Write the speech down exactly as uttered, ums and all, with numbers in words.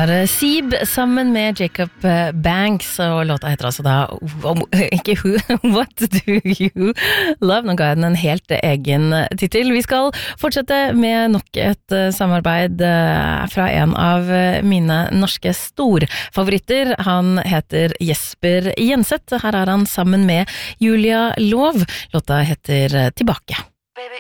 var Seeb sammen med Jacob Banks, og låta heter altså da ikke Who, What Do You Love? Nå ga jeg den en helt egen titel. Vi skal fortsette med nok et samarbeid fra en av mine norske storfavoritter. Han heter Jesper Jenseth. Her er han sammen med Julia Lov. Låta heter Tilbake.